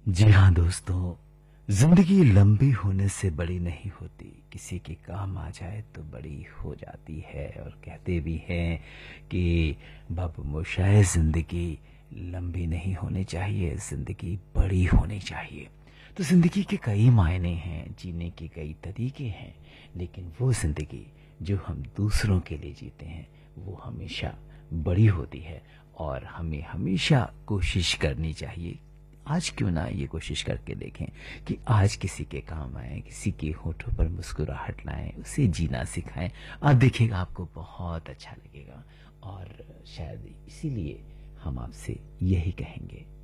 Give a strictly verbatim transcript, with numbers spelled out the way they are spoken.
जी हाँ दोस्तों, जिंदगी लंबी होने से बड़ी नहीं होती, किसी के काम आ जाए तो बड़ी हो जाती है। और कहते भी हैं कि बब मुशाए जिंदगी लंबी नहीं होनी चाहिए, जिंदगी बड़ी होनी चाहिए। तो जिंदगी के कई मायने हैं, जीने के कई तरीके हैं, लेकिन वो जिंदगी जो हम दूसरों के लिए जीते हैं वो हमेशा बड़ी होती है। और हमें हमेशा कोशिश करनी चाहिए, आज क्यों ना ये कोशिश करके देखें कि आज किसी के काम आए, किसी के होठों पर मुस्कुराहट लाएं, उसे जीना सिखाएं। आप देखिएगा आपको बहुत अच्छा लगेगा। और शायद इसीलिए हम आपसे यही कहेंगे